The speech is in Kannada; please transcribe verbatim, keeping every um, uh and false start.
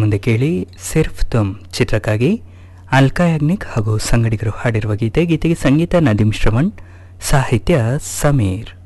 ಮುಂದೆ ಕೇಳಿ ಸಿರ್ಫ್ ತುಮ್ ಚಿತ್ರಕ್ಕಾಗಿ ಅಲ್ಕಾ ಯಾಗ್ನಿಕ್ ಹಾಗೂ ಸಂಗಡಿಗರು ಹಾಡಿರುವ ಗೀತೆ. ಗೀತೆಗೆ ಸಂಗೀತ ನದೀಮ್ ಶ್ರವಣ್, ಸಾಹಿತ್ಯ ಸಮೀರ್.